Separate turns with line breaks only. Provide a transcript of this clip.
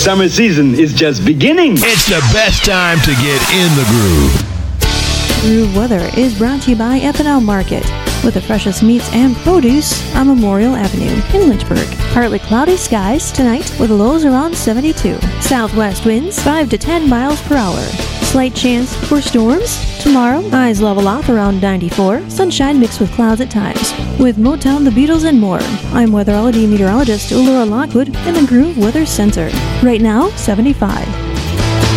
summer season is just beginning.
It's the best time to get in the groove.
Groove Weather is brought to you by Ethanol Market, with the freshest meats and produce on Memorial Avenue in Lynchburg. Partly cloudy skies tonight with lows around 72. Southwest winds 5 to 10 miles per hour. Slight chance for storms. Tomorrow, highs level off around 94. Sunshine mixed with clouds at times. With Motown, the Beatles, and more. I'm weatherology meteorologist Laura Lockwood in the Groove Weather Center. Right now, 75.